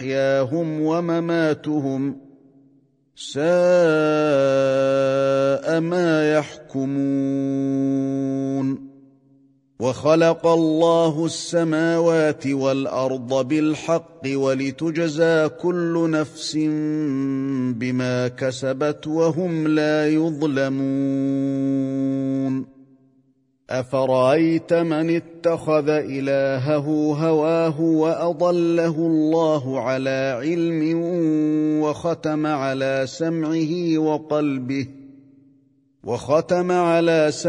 محياهم ومماتهم ساء ما يحكمون وخلق الله السماوات والأرض بالحق ولتجزى كل نفس بما كسبت وهم لا يظلمون أفرأيت من اتخذ إلهه هواه وأضله الله على علم وختم على سمعه